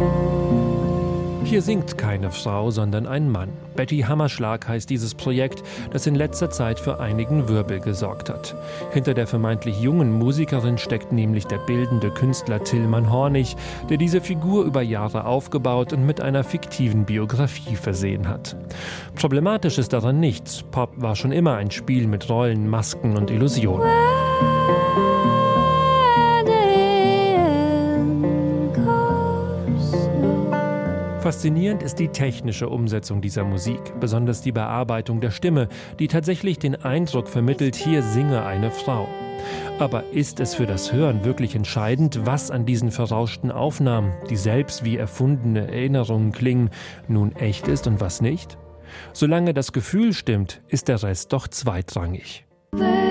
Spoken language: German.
Hier singt keine Frau, sondern ein Mann. Betty Hammerschlag heißt dieses Projekt, das in letzter Zeit für einigen Wirbel gesorgt hat. Hinter der vermeintlich jungen Musikerin steckt nämlich der bildende Künstler Tilman Hornig, der diese Figur über Jahre aufgebaut und mit einer fiktiven Biografie versehen hat. Problematisch ist daran nichts. Pop war schon immer ein Spiel mit Rollen, Masken und Illusionen. Faszinierend ist die technische Umsetzung dieser Musik, besonders die Bearbeitung der Stimme, die tatsächlich den Eindruck vermittelt, hier singe eine Frau. Aber ist es für das Hören wirklich entscheidend, was an diesen verrauschten Aufnahmen, die selbst wie erfundene Erinnerungen klingen, nun echt ist und was nicht? Solange das Gefühl stimmt, ist der Rest doch zweitrangig.